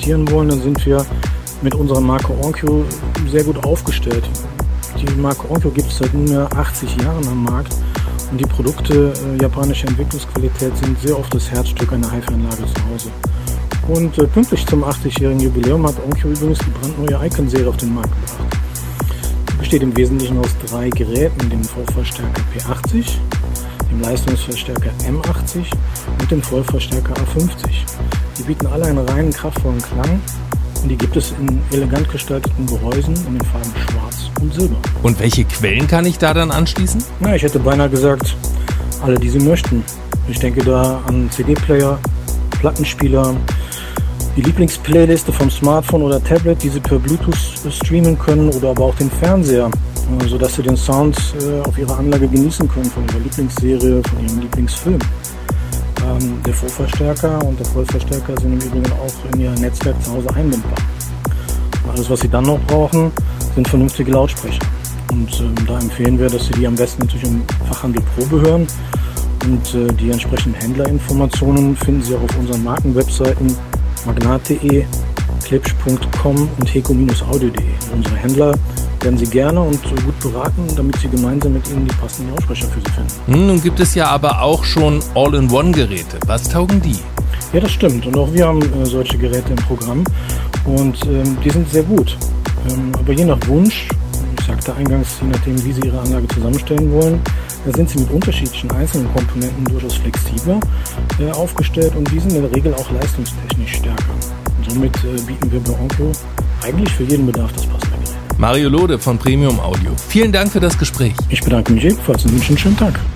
investieren wollen, dann sind wir mit unserer Marke Onkyo sehr gut aufgestellt. Die Marke Onkyo gibt es seit nunmehr 80 Jahren am Markt und die Produkte japanischer Entwicklungsqualität sind sehr oft das Herzstück einer HiFi-Anlage zu Hause. Und pünktlich zum 80-jährigen Jubiläum hat Onkyo übrigens die brandneue Icon-Serie auf den Markt gebracht. Die besteht im Wesentlichen aus 3 Geräten, dem Vorverstärker P80, dem Leistungsverstärker M80 und dem Vollverstärker A50. Die bieten alle einen reinen, kraftvollen Klang und die gibt es in elegant gestalteten Gehäusen in den Farben Schwarz und Silber. Und welche Quellen kann ich da dann anschließen? Na, ich hätte beinahe gesagt, alle, die Sie möchten. Ich denke da an CD-Player, Plattenspieler, die Lieblingsplayliste vom Smartphone oder Tablet, die Sie per Bluetooth streamen können, oder aber auch den Fernseher, sodass Sie den Sound auf Ihrer Anlage genießen können von Ihrer Lieblingsserie, von Ihrem Lieblingsfilm. Der Vorverstärker und der Vollverstärker sind im Übrigen auch in Ihr Netzwerk zu Hause einbindbar. Alles, was Sie dann noch brauchen, sind vernünftige Lautsprecher. Und da empfehlen wir, dass Sie die am besten natürlich im Fachhandel Probe hören. Und die entsprechenden Händlerinformationen finden Sie auch auf unseren Markenwebseiten magnat.de, klipsch.com und heco-audio.de. Unsere Händler werden Sie gerne und gut beraten, damit Sie gemeinsam mit Ihnen die passenden Lautsprecher für Sie finden. Nun gibt es ja aber auch schon All-in-One-Geräte. Was taugen die? Ja, das stimmt. Und auch wir haben solche Geräte im Programm. Und die sind sehr gut. Aber je nach Wunsch, ich sagte eingangs, je nachdem, wie Sie Ihre Anlage zusammenstellen wollen, da sind Sie mit unterschiedlichen einzelnen Komponenten durchaus flexibler aufgestellt und die sind in der Regel auch leistungstechnisch stärker. Und somit bieten wir bei Onkyo eigentlich für jeden Bedarf das passende Gerät. Mario Lode von Premium Audio. Vielen Dank für das Gespräch. Ich bedanke mich ebenfalls und wünsche einen schönen Tag.